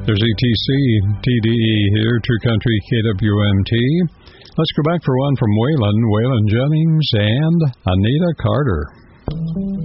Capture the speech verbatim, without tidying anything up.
There's E T C, T D E here, True Country K W M T. Let's go back for one from Waylon, Waylon Jennings, and Anita Carter.